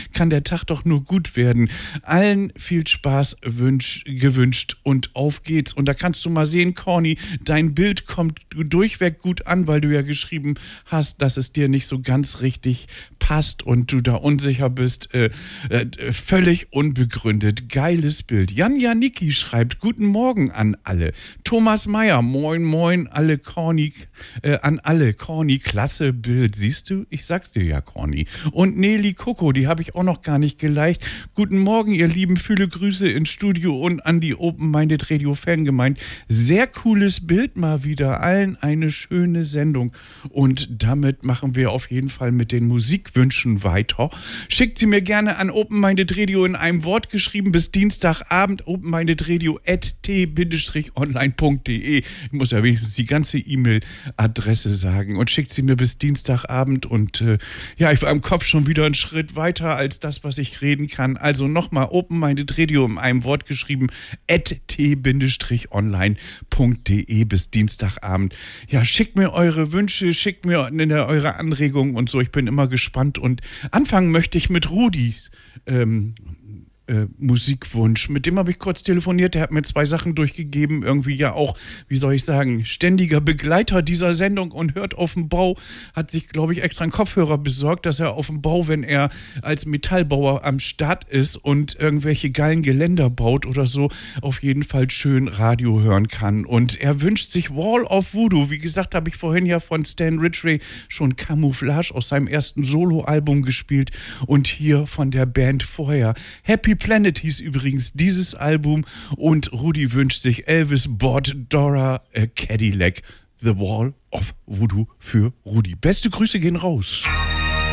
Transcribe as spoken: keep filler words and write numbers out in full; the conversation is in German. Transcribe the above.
kann der Tag doch nur gut werden. Allen viel Spaß wünsch, gewünscht und auf geht's. Und da kannst du mal sehen, Corny, dein Bild kommt durchweg gut an, weil du ja geschrieben hast, dass es dir nicht so ganz richtig passt und du da unsicher bist. Äh, äh, völlig unbegründet. Geiles Bild. Jan Janicki schreibt, guten Morgen an alle. Thomas Meyer, moin moin, alle Corny, äh, an alle. Corny, klasse Bild. Siehst du? Ich sag's dir ja, Corny. Und Nelly Coco, die habe ich auch noch gar nicht geliked. Guten Morgen, ihr Lieben. Viele Grüße ins Studio und an die Open-Minded Radio Fangemeinde. Sehr cooles Bild mal wieder. Allen eine schöne Sendung. Und damit machen wir auf jeden Fall mit den Musikwünschen weiter. Schickt sie mir gerne an Open-Minded Radio in einem Wort geschrieben bis Dienstagabend. openmindedradio at t online punkt de. Ich muss ja wenigstens die ganze E-Mail-Adresse sagen. Und schickt sie mir bis Dienstagabend. Und äh, ja, ich war im Kopf schon wieder einen Schritt weiter als das, was ich reden kann. Also nochmal Open-Minded Radio in einem Wort geschrieben at t online punkt de bis Dienstagabend. Ja, schickt mir eure Wünsche, schickt mir eure Anregungen und so. Ich bin immer gespannt. Und anfangen möchte ich mit Rudis ähm, Äh, Musikwunsch. Mit dem habe ich kurz telefoniert, der hat mir zwei Sachen durchgegeben, irgendwie ja auch, wie soll ich sagen, ständiger Begleiter dieser Sendung und hört auf dem Bau, hat sich, glaube ich, extra einen Kopfhörer besorgt, dass er auf dem Bau, wenn er als Metallbauer am Start ist und irgendwelche geilen Geländer baut oder so, auf jeden Fall schön Radio hören kann. Und er wünscht sich Wall of Voodoo. Wie gesagt, habe ich vorhin ja von Stan Ridgway schon Camouflage aus seinem ersten Soloalbum gespielt und hier von der Band vorher. Happy Planet hieß übrigens dieses Album und Rudi wünscht sich Elvis bought Dora a Cadillac. The Wall of Voodoo für Rudi. Beste Grüße gehen raus.